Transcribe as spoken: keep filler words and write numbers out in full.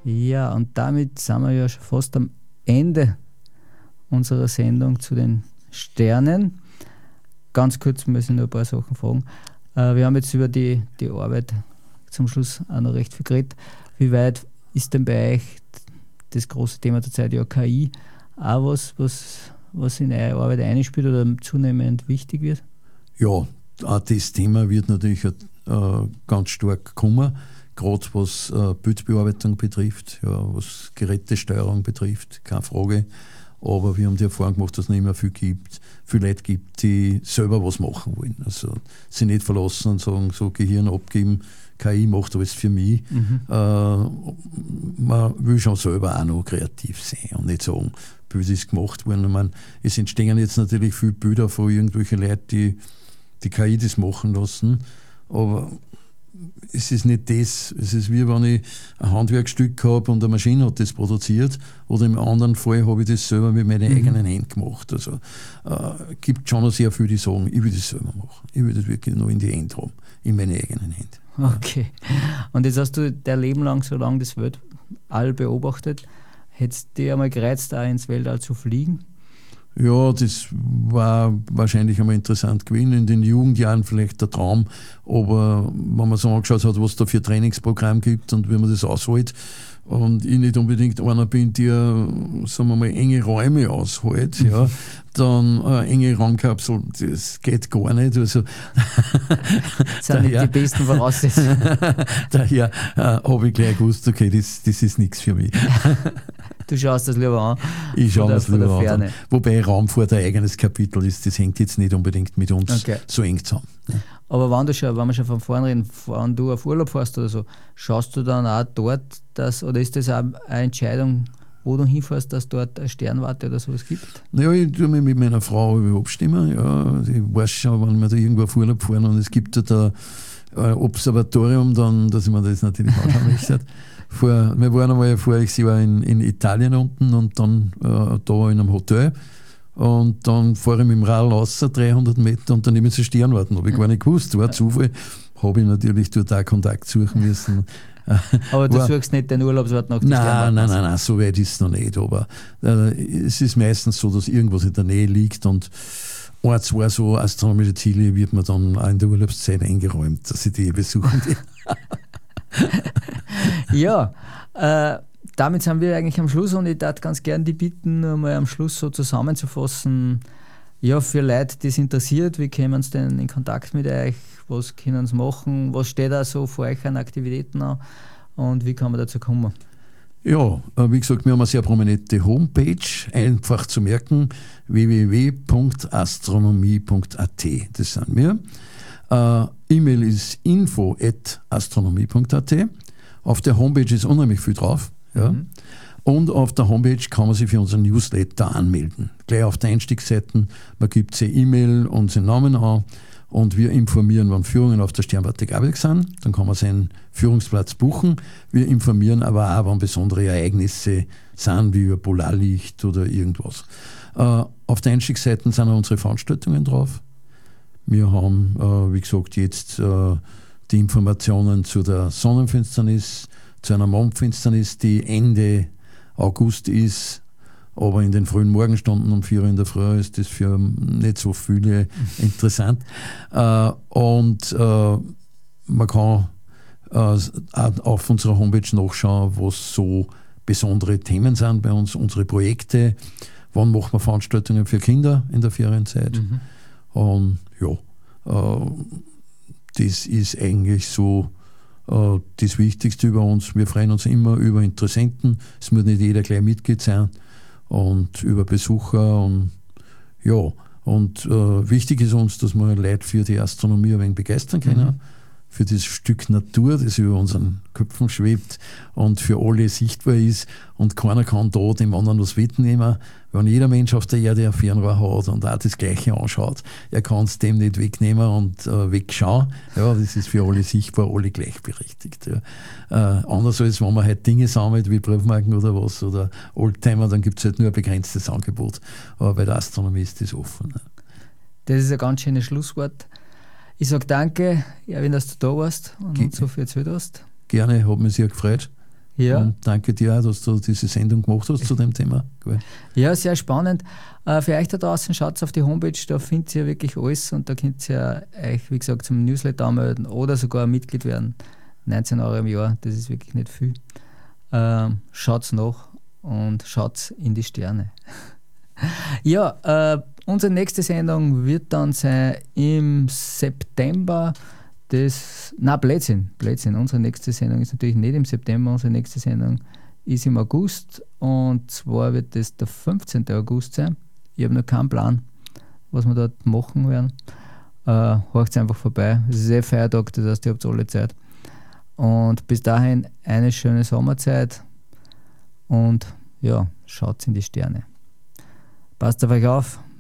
Ja, und damit sind wir ja schon fast am Ende unserer Sendung zu den Sternen. Ganz kurz müssen wir nur ein paar Sachen fragen. Äh, wir haben jetzt über die, die Arbeit zum Schluss auch noch recht viel geredet. Wie weit ist denn bei euch das große Thema der Zeit ja K I auch was, was, was in eure Arbeit einspielt oder zunehmend wichtig wird? Ja, auch das Thema wird natürlich äh, ganz stark kommen, gerade was äh, Bildbearbeitung betrifft, ja, was Gerätesteuerung betrifft, keine Frage. Aber wir haben die Erfahrung gemacht, dass es nicht mehr viel gibt, viele Leute gibt, die selber was machen wollen. Also sich nicht verlassen und sagen, so Gehirn abgeben, K I macht alles für mich. Mhm. Äh, man will schon selber auch noch kreativ sein und nicht sagen, Bild ist gemacht worden. Ich meine, es entstehen jetzt natürlich viele Bilder von irgendwelchen Leuten, die die K I das machen lassen, aber es ist nicht das. Es ist wie wenn ich ein Handwerkstück habe und eine Maschine hat das produziert, oder im anderen Fall habe ich das selber mit meinen mhm. eigenen Händen gemacht. Also äh, gibt schon noch sehr viele, die sagen, ich will das selber machen. Ich will das wirklich noch in die Hände haben, in meine eigenen Hände. Okay. Und jetzt hast du dein Leben lang so lange das Weltall beobachtet. Hättest du dich einmal gereizt, auch ins Weltall zu fliegen? Ja, das war wahrscheinlich einmal interessant gewesen, in den Jugendjahren vielleicht der Traum, aber wenn man so angeschaut hat, was da für Trainingsprogramm gibt und wie man das aushält, und ich nicht unbedingt einer bin, der, sagen wir mal, enge Räume aushält, ja, dann eine enge Raumkapsel, das geht gar nicht. Also, das sind nicht die besten Voraussetzungen. Daher äh, habe ich gleich gewusst, okay, das, das ist nichts für mich. Du schaust das lieber an. Ich schaue das lieber an. Wobei Raumfahrt ein eigenes Kapitel ist, das hängt jetzt nicht unbedingt mit uns okay. so eng zusammen. Ja. Aber wenn, du schon, wenn wir schon von vorne reden, wenn du auf Urlaub fährst oder so, schaust du dann auch dort, dass, oder ist das auch eine Entscheidung, wo du hinfährst, dass dort eine Sternwarte oder sowas gibt? Naja, ich tue mich mit meiner Frau abstimmen. Ja. Ich weiß schon, wenn wir da irgendwo auf Urlaub fahren und es gibt da ein Observatorium, dann, dass ich mir das natürlich anschauen möchte. Vor, wir waren einmal voriges Jahr in, in Italien unten und dann äh, da in einem Hotel. Und dann fahre ich mit dem Radl raus, dreihundert Meter, und dann nehme ich eine Sternwarte. Habe ich gar nicht gewusst, war Zufall. Habe ich natürlich dort auch Kontakt suchen müssen. Aber du war, suchst nicht den Urlaubsort nach den Sternwarten? Nein, nein, nein, so weit ist es noch nicht. Aber äh, es ist meistens so, dass irgendwas in der Nähe liegt, und ein, zwei so astronomische Ziele wird mir dann auch in der Urlaubszeit eingeräumt, dass ich die besuchen will. Ja, äh, damit sind wir eigentlich am Schluss, und ich würde ganz gerne die bitten, nur mal am Schluss so zusammenzufassen, ja, für Leute, die es interessiert, wie kommen sie denn in Kontakt mit euch, was können sie machen, was steht da so vor euch an Aktivitäten an und wie kann man dazu kommen? Ja, wie gesagt, wir haben eine sehr prominente Homepage, einfach zu merken, w w w punkt astronomie punkt a t, das sind wir. Uh, E-Mail ist info at astronomie punkt a t. Auf der Homepage ist unheimlich viel drauf. Ja. Mhm. Und auf der Homepage kann man sich für unseren Newsletter anmelden. Gleich auf der Einstiegsseite, man gibt seine E-Mail und seinen Namen an, und wir informieren, wann Führungen auf der Sternwarte Garberg sind. Dann kann man seinen Führungsplatz buchen. Wir informieren aber auch, wann besondere Ereignisse sind, wie über Polarlicht oder irgendwas. Uh, auf der Einstiegsseite sind auch unsere Veranstaltungen drauf. Wir haben, äh, wie gesagt, jetzt äh, die Informationen zu der Sonnenfinsternis, zu einer Mondfinsternis, die Ende August ist, aber in den frühen Morgenstunden um vier Uhr in der Früh ist das für nicht so viele interessant. Äh, und äh, man kann äh, auf unserer Homepage nachschauen, was so besondere Themen sind bei uns, unsere Projekte, wann machen wir Veranstaltungen für Kinder in der Ferienzeit. Mhm. Und ja, äh, das ist eigentlich so äh, das Wichtigste über uns. Wir freuen uns immer über Interessenten. Es muss nicht jeder gleich Mitglied sein, und über Besucher. Und ja, und äh, wichtig ist uns, dass wir Leute für die Astronomie ein wenig begeistern können. Mhm. Für das Stück Natur, das über unseren Köpfen schwebt und für alle sichtbar ist, und keiner kann da dem anderen was wegnehmen. Wenn jeder Mensch auf der Erde ein Fernrohr hat und auch das Gleiche anschaut, er kann es dem nicht wegnehmen und äh, wegschauen. Ja, das ist für alle sichtbar, alle gleichberechtigt. Ja. Äh, anders als wenn man halt Dinge sammelt, wie Briefmarken oder was, oder Oldtimer, dann gibt es halt nur ein begrenztes Angebot. Aber bei der Astronomie ist das offen. Ja. Das ist ein ganz schönes Schlusswort. Ich sage danke, Erwin, dass du da warst und Ge- uns so viel erzählt hast. Gerne, hat mich sehr gefreut. Ja. Und danke dir auch, dass du diese Sendung gemacht hast zu dem Thema. Cool. Ja, sehr spannend. Äh, für euch da draußen, schaut auf die Homepage, da findet ihr wirklich alles und da könnt ihr euch, wie gesagt, zum Newsletter anmelden oder sogar Mitglied werden. neunzehn Euro im Jahr, das ist wirklich nicht viel. Ähm, schaut's nach und schaut's in die Sterne. Ja, äh, unsere nächste Sendung wird dann sein im September. Das, na Blödsinn, Blödsinn. Unsere nächste Sendung ist natürlich nicht im September, unsere nächste Sendung ist im August und zwar wird das der fünfzehnten August sein. Ich habe noch keinen Plan, was wir dort machen werden. Äh, Horcht einfach vorbei. Es ist eh Feiertag, das heißt, ihr habt alle Zeit. Und bis dahin eine schöne Sommerzeit und ja, schaut in die Sterne. Passt auf euch auf,